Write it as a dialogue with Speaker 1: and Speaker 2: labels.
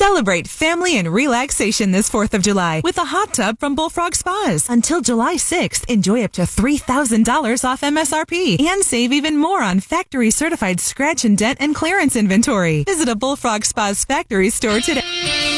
Speaker 1: Celebrate family and relaxation this 4th of July with a hot tub from Bullfrog Spas. Until July 6th, enjoy up to $3,000 off MSRP and save even more on factory certified scratch and dent and clearance inventory. Visit a Bullfrog Spas factory store today.